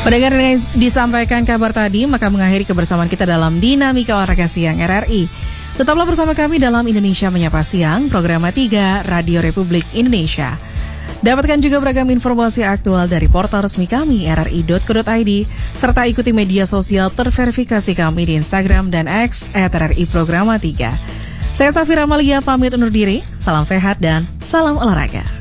Pendengar yang disampaikan kabar tadi, maka mengakhiri kebersamaan kita dalam Dinamika Olahraga Siang RRI. Tetaplah bersama kami dalam Indonesia Menyapa Siang, program 3 Radio Republik Indonesia. Dapatkan juga beragam informasi aktual dari portal resmi kami, rri.co.id, serta ikuti media sosial terverifikasi kami di Instagram dan X @RRI Programa 3. Saya Safira Amalia pamit undur diri, salam sehat dan salam olahraga.